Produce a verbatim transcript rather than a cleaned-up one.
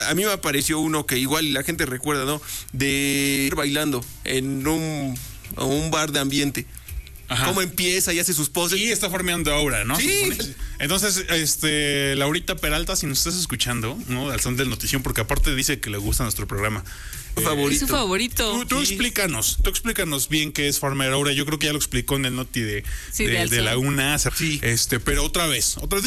A mí me apareció uno que igual la gente recuerda, ¿no? De ir bailando en un, un bar de ambiente. Ajá. Cómo empieza y hace sus poses. Y está formando aura, ¿no? Sí. Entonces, este, Laurita Peralta, si nos estás escuchando, ¿no? Al son del notición, porque aparte dice que le gusta nuestro programa. Eh, favorito. Es su favorito. Tú, tú sí. explícanos, tú explícanos bien qué es Farmer Aura. Yo creo que ya lo explicó en el noti de, sí, de, de, de la UNA. Sí. Este, pero otra vez, otra vez.